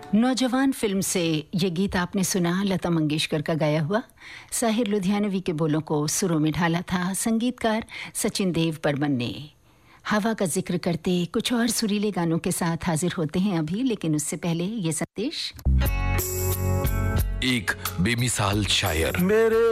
नौजवान फिल्म से ये गीत आपने सुना, लता मंगेशकर का गाया हुआ। साहिर लुधियानवी के बोलों को सुरों में ढाला था संगीतकार सचिन देव बर्मन ने। हवा का जिक्र करते कुछ और सुरीले गानों के साथ हाजिर होते हैं अभी, लेकिन उससे पहले ये संदेश। एक बेमिसाल शायर। मेरे